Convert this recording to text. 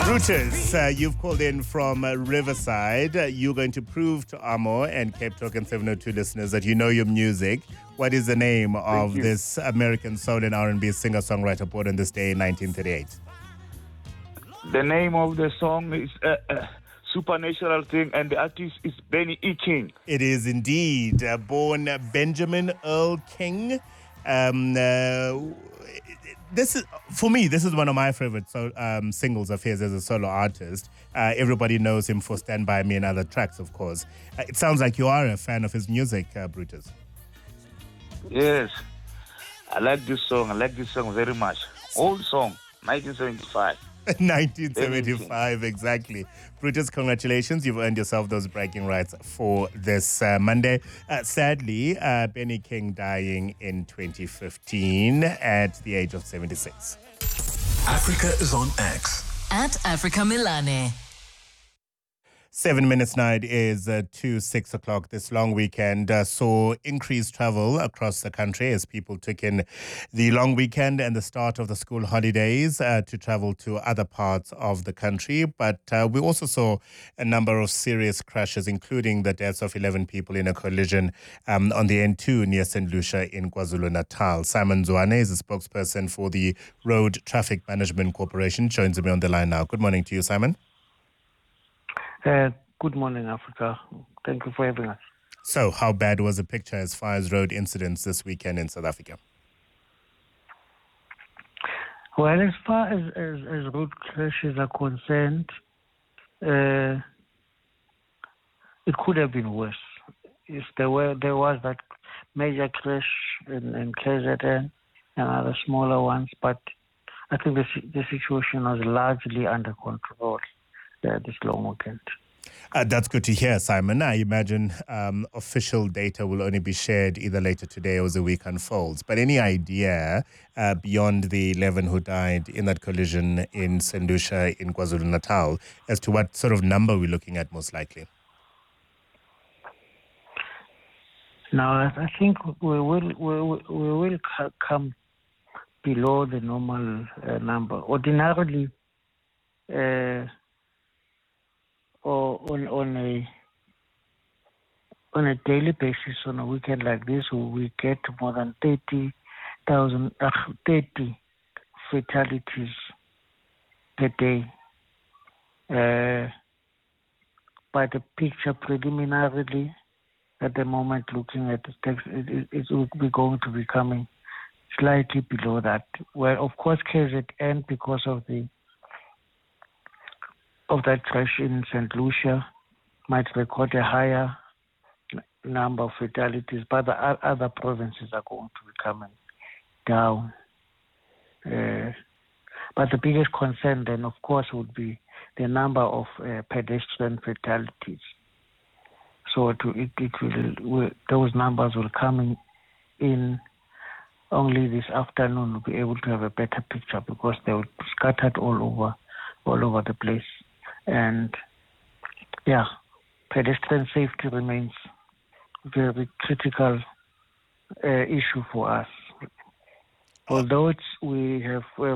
Brutus, you've called in from Riverside. You're going to prove to Amo and Cape Talk and 702 listeners that you know your music. What is the name of this American soul and R&B singer-songwriter born on this day in 1938? The name of the song is Supernatural Thing, and the artist is Benny E. King. It is indeed. Born Benjamin Earl King. This is, for me, this is one of my favorite singles of his as a solo artist. Everybody knows him for Stand By Me and other tracks, of course. It sounds like you are a fan of his music, Brutus. Yes, I like this song. I like this song very much. Old song, 1975. 1975, exactly. Brutus, congratulations. You've earned yourself those bragging rights for this Monday. Sadly, Benny King dying in 2015 at the age of 76. Africa is on X. At Africa Milane. 7 minutes now, it is to 6 o'clock. This long weekend saw increased travel across the country as people took in the long weekend and the start of the school holidays to travel to other parts of the country. But we also saw a number of serious crashes, including the deaths of 11 people in a collision on the N2 near St. Lucia in KwaZulu-Natal. Simon Zwane is a spokesperson for the Road Traffic Management Corporation. Joins me on the line now. Good morning to you, Simon. Good morning, Africa. Thank you for having us. So, how bad was the picture as far as road incidents this weekend in South Africa? Well, as far as road crashes are concerned, it could have been worse. If there was that major crash in KZN and other smaller ones, but I think the situation was largely under control this long weekend. That's good to hear, Simon. I imagine official data will only be shared either later today or as the week unfolds. But any idea beyond the 11 who died in that collision in St. Lucia in KwaZulu-Natal as to what sort of number we're looking at most likely? Now, I think we will come below the normal number. Ordinarily, or on a daily basis, on a weekend like this, we get more than 30 fatalities per day. But the picture preliminarily, at the moment, looking at the text, it will be going to be coming slightly below that. Well, of course, KZN, because of that crash in St. Lucia, might record a higher number of fatalities, but the other provinces are going to be coming down. But the biggest concern then, of course, would be the number of pedestrian fatalities. So those numbers will come in only this afternoon. We'll be able to have a better picture because they will be scattered all over the place. And pedestrian safety remains a very critical issue for us. Although we have